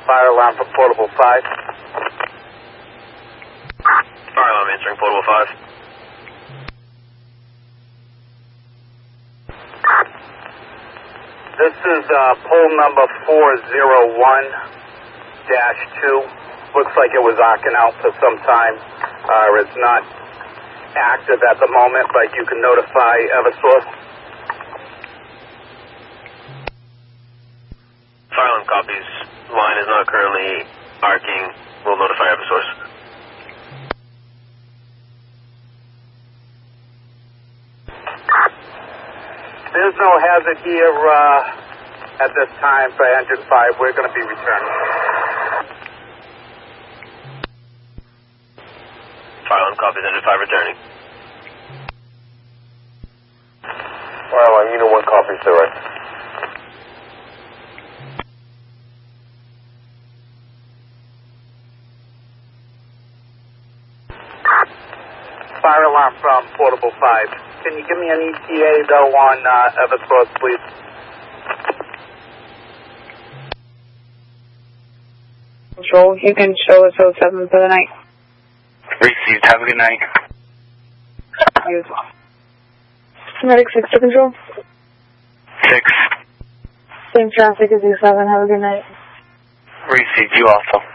Fire alarm for Portable 5. Fire alarm answering Portable 5. This is poll number 401-2. Looks like it was arcing out for some time. It's not active at the moment, but you can notify Eversource. Fire alarm copies. Line is not currently arcing. We'll notify Eversource. There's no hazard here at this time for engine 5. We're going to be returning. Fire alarm copies. Engine 5 returning. Fire alarm, Unit 1 copies, sir, right? Fire alarm from Portable 5. Can you give me an ETA, though, on Eversource, please? Control, you can show us 07 for the night. Received. Have a good night. You as well. Medic 6 to control. 6. Same traffic as you 7. Have a good night. Received. You also.